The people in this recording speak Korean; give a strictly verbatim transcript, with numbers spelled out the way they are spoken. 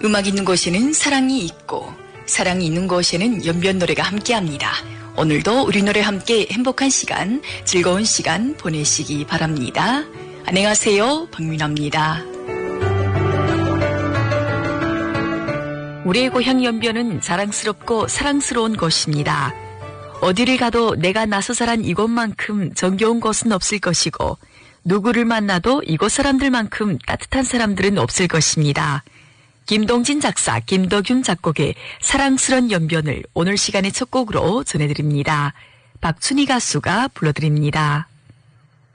음악 있는 곳에는 사랑이 있고 사랑이 있는 곳에는 연변 노래가 함께합니다. 오늘도 우리 노래 함께 행복한 시간, 즐거운 시간 보내시기 바랍니다. 안녕하세요, 박민아입니다. 우리의 고향 연변은 자랑스럽고 사랑스러운 곳입니다. 어디를 가도 내가 나서 자란 이곳만큼 정겨운 곳은 없을 것이고 누구를 만나도 이곳 사람들만큼 따뜻한 사람들은 없을 것입니다. 김동진 작사, 김덕윤 작곡의 사랑스런 연변을 오늘 시간의 첫 곡으로 전해드립니다. 박춘희 가수가 불러드립니다.